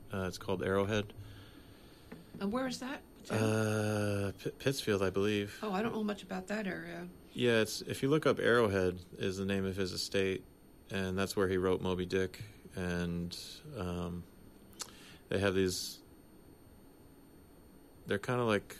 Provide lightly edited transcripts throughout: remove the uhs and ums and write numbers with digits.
It's called Arrowhead. And where is that? Pittsfield, I believe. Oh, I don't know much about that area. Yeah, it's if you look up Arrowhead is the name of his estate, and that's where he wrote Moby Dick. And they have these. They're kind of like.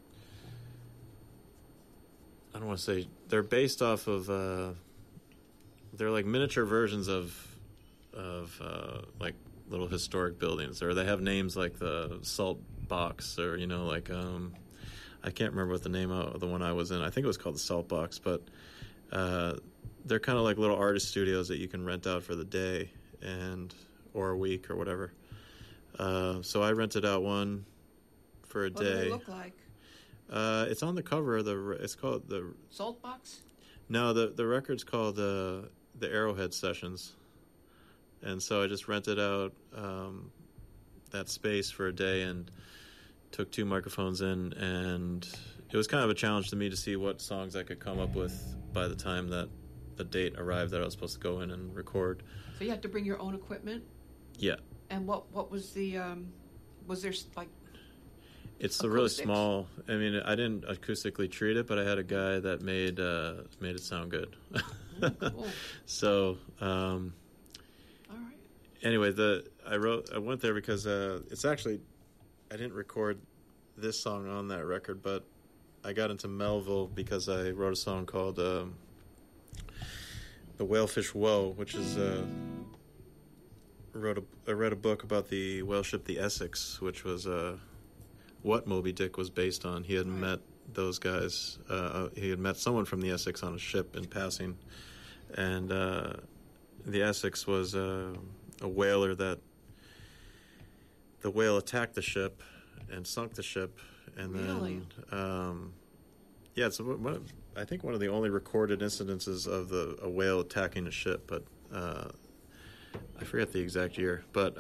I don't want to say they're based off of. They're like miniature versions of like little historic buildings, or they have names like the Salt Box, or like I can't remember what the name of the one I was in. I think it was called the Salt Box, but they're kind of like little artist studios that you can rent out for the day or a week or whatever. So I rented out one for a day. What do they look like? It's on the cover of it's called the Salt Box? No, the record's called the Arrowhead Sessions. And so I just rented out that space for a day and took 2 microphones in, and it was kind of a challenge to me to see what songs I could come up with by the time that the date arrived that I was supposed to go in and record. So you had to bring your own equipment? Yeah. And what was the was there like it's acoustics? the really small. I mean, I didn't acoustically treat it, but I had a guy that made it sound good. Cool. So all right. Anyway, I went there because it's actually I didn't record this song on that record, but I got into Melville because I wrote a song called "The Whalefish Woe," which is I read a book about the whale ship the Essex, which was what Moby Dick was based on. He had met those guys. He had met someone from the Essex on a ship in passing, and the Essex was a whaler that the whale attacked the ship and sunk the ship, and Really? then yeah, it's I think one of the only recorded incidences of a whale attacking a ship, but I forget the exact year, but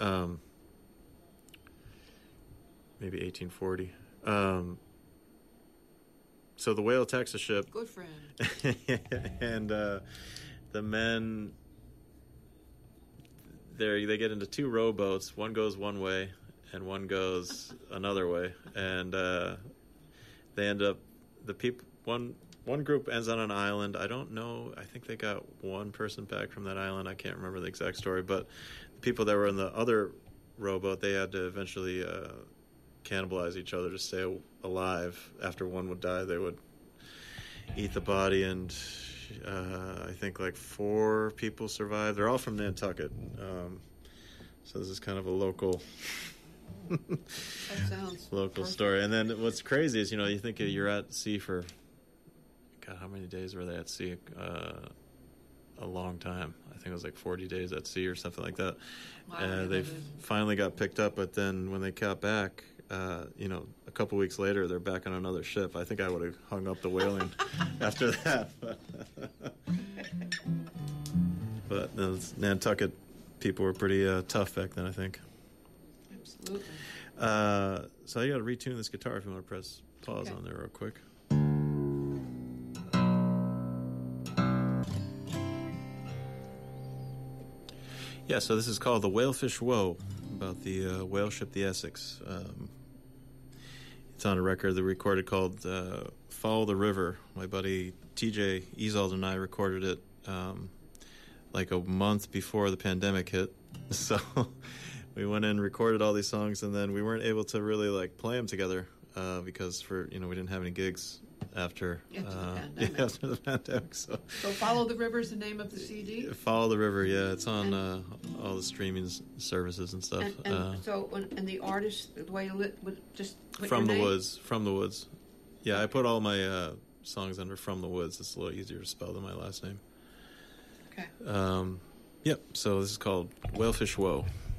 maybe 1840. So the whale attacks the ship. Good friend. And the men, they get into 2 rowboats. One goes one way, and one goes another way. And they end up one group ends on an island. I don't know. I think they got one person back from that island. I can't remember the exact story, but the people that were in the other rowboat, they had to eventually cannibalize each other to stay alive. After one would die, they would eat the body, and I think like 4 people survived. They're all from Nantucket, so this is kind of a local That sounds local perfect. story. And then what's crazy is you think you're at sea for God, how many days were they at sea? A long time. I think it was like 40 days at sea or something like that. Wow, They finally got picked up, but then when they got back, a couple weeks later, they're back on another ship. I think I would have hung up the whaling after that. But Nantucket people were pretty tough back then, I think. Absolutely. So you got to retune this guitar if you want to press pause on there real quick. Yeah, so this is called The Whalefish Woe, about the whale ship the Essex. It's on a record that we recorded called Follow the River. My buddy TJ Ezold and I recorded it like a month before the pandemic hit. So we went in and recorded all these songs, and then we weren't able to really play them together because we didn't have any gigs after the pandemic. So Follow the River is the name of the CD? Follow the River, yeah. It's on all the streaming services and stuff. And the artist, the way just From the Woods. From the Woods. Yeah, I put all my songs under From the Woods. It's a little easier to spell than my last name. Okay. Yep, so this is called Whalefish Woe.